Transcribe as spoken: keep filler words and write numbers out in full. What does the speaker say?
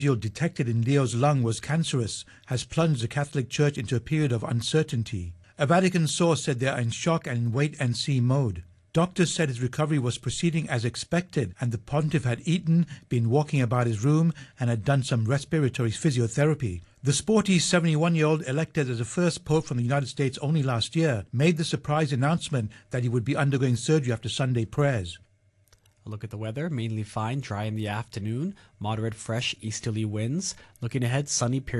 detected in Leo's lung was cancerous has plunged the Catholic Church into a period of uncertainty. A Vatican source said they are in shock and in wait-and-see mode. Doctors said his recovery was proceeding as expected, and the pontiff had eaten, been walking about his room, and had done some respiratory physiotherapy. The sporty seventy-one-year-old, elected as the first pope from the United States only last year, made the surprise announcement that he would be undergoing surgery after Sunday prayers. A look at the weather, mainly fine, dry in the afternoon, moderate fresh easterly winds. Looking ahead, sunny period.